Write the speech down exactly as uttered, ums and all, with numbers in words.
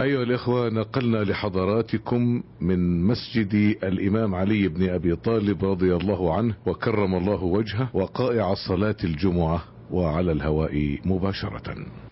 أيها الإخوة، نقلنا لحضراتكم من مسجد الإمام علي بن أبي طالب رضي الله عنه وكرم الله وجهه وقائع صلاة الجمعة، وعلى الهواء مباشرة.